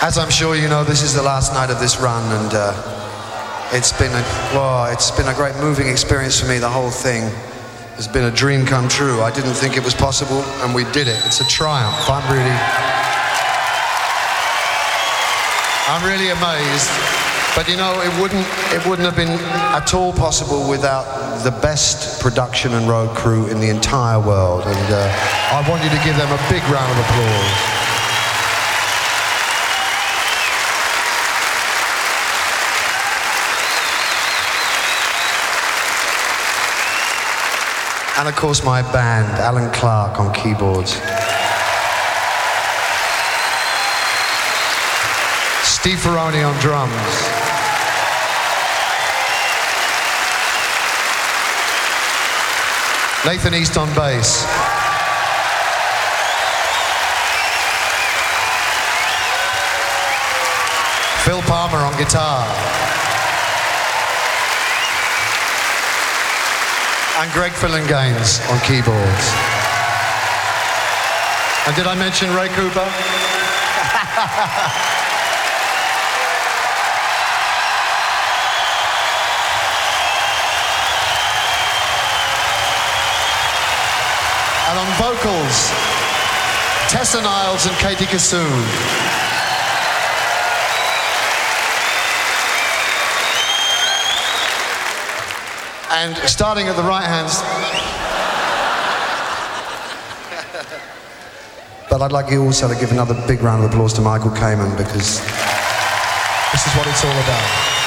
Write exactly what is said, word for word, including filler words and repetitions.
As I'm sure you know, this is the last night of this run, and uh, it's been a well, it's been a great moving experience for me. The whole thing has been a dream come true. I didn't think it was possible, and we did it. It's a triumph. I'm really, I'm really amazed. But you know, it wouldn't, it wouldn't have been at all possible without the best production and road crew in the entire world. And uh, I want you to give them a big round of applause. And of course my band, Alan Clark on keyboards. Steve Ferroni on drums. Nathan East on bass. Phil Palmer on guitar. And Greg Fillinganes on keyboards. And did I mention Ray Cooper? And on vocals, Tessa Niles and Katie Kassoon. And starting at the right hand, but I'd like you also to give another big round of applause to Michael Kamen, because this is what it's all about.